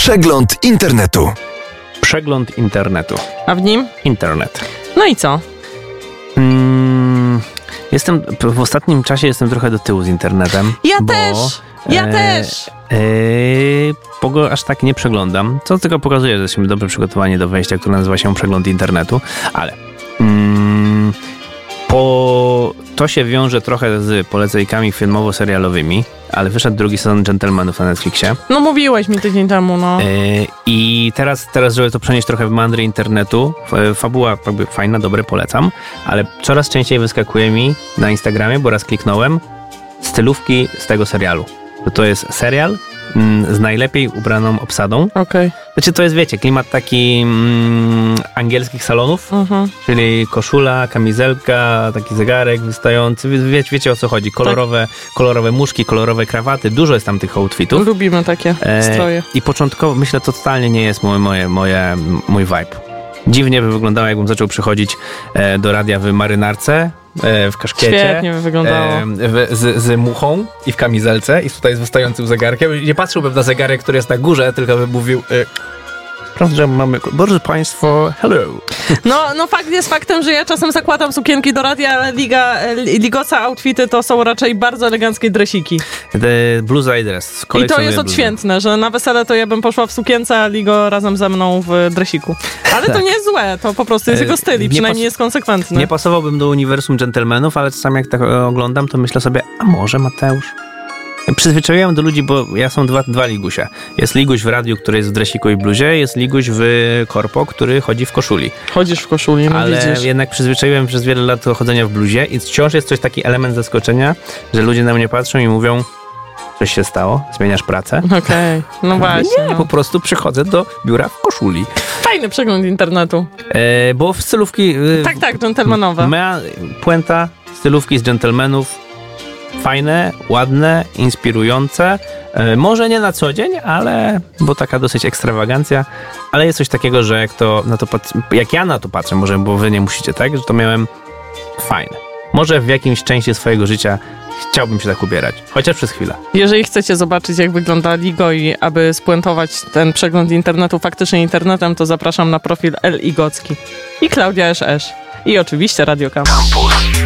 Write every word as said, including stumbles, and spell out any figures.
Przegląd internetu. Przegląd internetu. A w nim? Internet. No i co? Mm, jestem, w ostatnim czasie jestem trochę do tyłu z internetem. Ja bo, też! Ja e, też! E, bo go aż tak nie przeglądam, co tylko pokazuje, że jesteśmy dobrze przygotowani do wejścia, które nazywa się Przegląd internetu, ale mm, po, to się wiąże trochę z polecajkami filmowo-serialowymi, ale wyszedł drugi sezon Gentlemanów na Netflixie. No mówiłeś mi tydzień temu, no. E, I teraz, teraz, żeby to przenieść trochę w mandry internetu, fabuła jakby fajna, dobre, polecam, ale coraz częściej wyskakuje mi na Instagramie, bo raz kliknąłem, stylówki z tego serialu. To jest serial mm, z najlepiej ubraną obsadą. Okej. Okay. Znaczy to jest, wiecie, klimat taki mm, angielskich salonów, uh-huh. czyli koszula, kamizelka, taki zegarek wystający, Wie, wiecie o co chodzi, kolorowe, tak. kolorowe muszki, kolorowe krawaty, dużo jest tam tych outfitów. Lubimy takie stroje. E, I początkowo, myślę, to totalnie nie jest moje, moje, moje, mój vibe. Dziwnie by wyglądało, jakbym zaczął przychodzić e, do radia w marynarce, e, w kaszkiecie. Świetnie by wyglądało. E, w, z, z muchą i w kamizelce i tutaj z wystającym zegarkiem. Nie patrzyłbym na zegarek, który jest na górze, tylko bym mówił... E, Prawda, mamy... Drodzy Państwo, hello. No, no fakt jest faktem, że ja czasem zakładam sukienki do radia, ale liga, ligoca outfity to są raczej bardzo eleganckie dresiki. The bluza i dress. I to jest odświętne, że na wesele to ja bym poszła w sukience, a Ligo razem ze mną w dresiku. Ale tak. To nie jest złe, to po prostu jest jego styl i przynajmniej pas- jest konsekwentny. Nie pasowałbym do uniwersum dżentelmenów, ale czasami jak tak oglądam, to myślę sobie, a może Mateusz? Przyzwyczaiłem do ludzi, bo ja są dwa, dwa ligusie. Jest liguś w radiu, który jest w dresiku i bluzie, jest liguś w korpo, który chodzi w koszuli. Chodzisz w koszuli, no ale widzisz. jednak przyzwyczaiłem przez wiele lat do chodzenia w bluzie i wciąż jest coś taki element zaskoczenia, że ludzie na mnie patrzą i mówią, coś się stało, zmieniasz pracę. Okej, okay. No właśnie. Nie, no. po prostu przychodzę do biura w koszuli. Fajny przegląd internetu. E, bo w stylówki... E, tak, tak, dżentelmenowe. Mea, puenta, stylówki z dżentelmenów, fajne, ładne, inspirujące. E, może nie na co dzień, ale, bo taka dosyć ekstrawagancja, ale jest coś takiego, że jak to, na to pat- jak ja na to patrzę, może, bo wy nie musicie, tak, że to miałem fajne. Może w jakimś części swojego życia chciałbym się tak ubierać, chociaż przez chwilę. Jeżeli chcecie zobaczyć, jak wygląda Ligo i aby spuentować ten przegląd internetu faktycznie internetem, to zapraszam na profil L Igocki i Klaudia Esz Esz i oczywiście Radio Campus.